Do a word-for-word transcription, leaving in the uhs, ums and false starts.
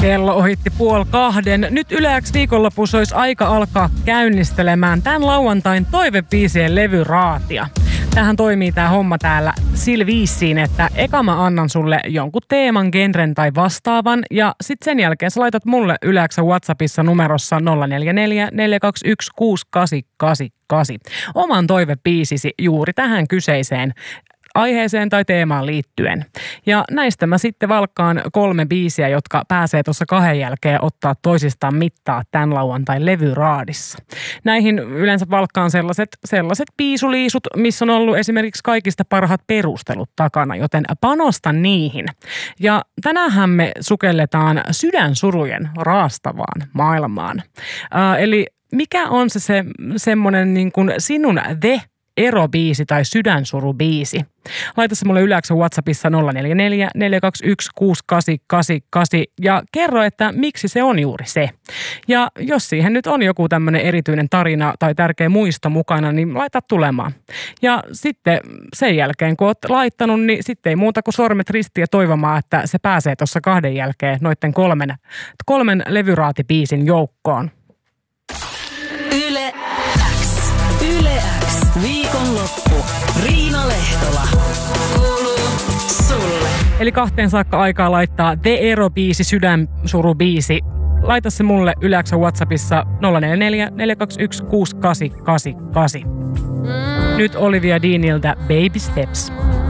Kello ohitti puoli kahden. Nyt Yle X viikonlopussa olisi aika alkaa käynnistelemään tämän lauantain toivebiisien levyraatia. Tähän toimii tää homma täällä sillä viisiin, että eka mä annan sulle jonkun teeman, genren tai vastaavan ja sit sen jälkeen sä laitat mulle Yle X:n WhatsAppissa numerossa nolla neljä neljä neljä kaksi yksi kuusi kahdeksan kahdeksan kahdeksan oman toivebiisisi juuri tähän kyseiseen aiheeseen tai teemaan liittyen. Ja näistä mä sitten valkkaan kolme biisiä, jotka pääsee tuossa kahden jälkeen ottaa toisistaan mittaa tämän lauantain levyraadissa. Näihin yleensä valkkaan sellaiset, sellaiset biisuliisut, missä on ollut esimerkiksi kaikista parhaat perustelut takana, joten panosta niihin. Ja tänäänhän me sukelletaan sydänsurujen raastavaan maailmaan. Äh, eli mikä on se, se semmoinen niin kuin sinun the erobiisi tai sydänsurubiisi? Laita se mulle Yle X:n WhatsAppissa nolla neljä neljä neljä kaksi yksi kuusi kahdeksan kahdeksan kahdeksan ja kerro, että miksi se on juuri se. Ja jos siihen nyt on joku tämmöinen erityinen tarina tai tärkeä muisto mukana, niin laita tulemaan. Ja sitten sen jälkeen, kun oot laittanut, niin sitten ei muuta kuin sormet ristiin ja toivomaan, että se pääsee tuossa kahden jälkeen noitten kolmen, kolmen levyraatibiisin joukkoon. Yle X. Yle X. Viikonloppu. Riina Lehtola. Kuuluu sulle. Eli kahteen saakka aikaa laittaa The Ero-biisi, sydänsurubiisi. Laita se mulle Yle X:n WhatsAppissa nolla neljä neljä neljä kaksi yksi kuusi kahdeksan kahdeksan kahdeksan. Nyt Olivia Deaniltä Baby Steps.